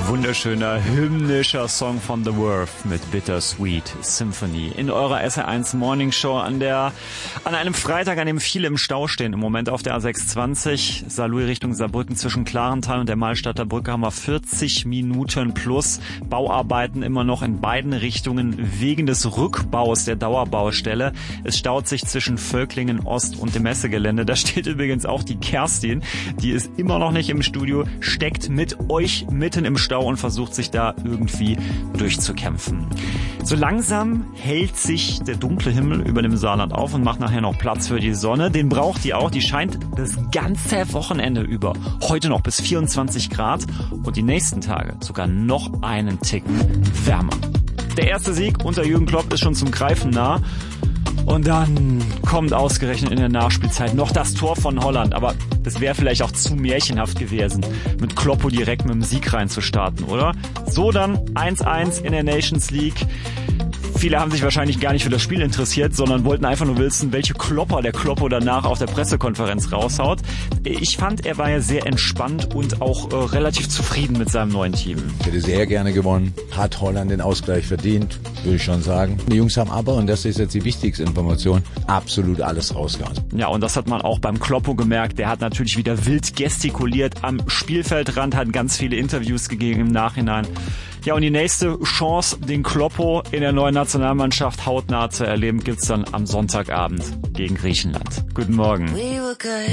Wunderschöner, hymnischer Song von The Verve mit Bittersweet Symphony in eurer SR1 Morning Show an einem Freitag, an dem viele im Stau stehen. Im Moment auf der A620 Saarlouis Richtung Saarbrücken zwischen Klarental und der Malstadter Brücke haben wir 40 Minuten plus Bauarbeiten immer noch in beiden Richtungen wegen des Rückbaus der Dauerbaustelle. Es staut sich zwischen Völklingen Ost und dem Messegelände. Da steht übrigens auch die Kerstin, die ist immer noch nicht im Studio, steckt mit euch mitten im Stau und versucht sich da irgendwie durchzukämpfen. So langsam hält sich der dunkle Himmel über dem Saarland auf und macht nachher noch Platz für die Sonne. Den braucht die auch. Die scheint das ganze Wochenende über. Heute noch bis 24 Grad und die nächsten Tage sogar noch einen Ticken wärmer. Der erste Sieg unter Jürgen Klopp ist schon zum Greifen nah. Und dann kommt ausgerechnet in der Nachspielzeit noch das Tor von Holland. Aber das wäre vielleicht auch zu märchenhaft gewesen, mit Kloppo direkt mit dem Sieg reinzustarten, oder? So dann 1-1 in der Nations League. Viele haben sich wahrscheinlich gar nicht für das Spiel interessiert, sondern wollten einfach nur wissen, welche Klopper der Kloppo danach auf der Pressekonferenz raushaut. Ich fand, er war ja sehr entspannt und auch relativ zufrieden mit seinem neuen Team. Ich hätte sehr gerne gewonnen. Hat Holland den Ausgleich verdient, würde ich schon sagen. Die Jungs haben aber, und das ist jetzt die wichtigste Information, absolut alles rausgehauen. Ja, und das hat man auch beim Kloppo gemerkt. Der hat natürlich wieder wild gestikuliert am Spielfeldrand, hat ganz viele Interviews gegeben im Nachhinein. Ja, und die nächste Chance, den Kloppo in der neuen Nationalmannschaft hautnah zu erleben, gibt's dann am Sonntagabend gegen Griechenland. Guten Morgen.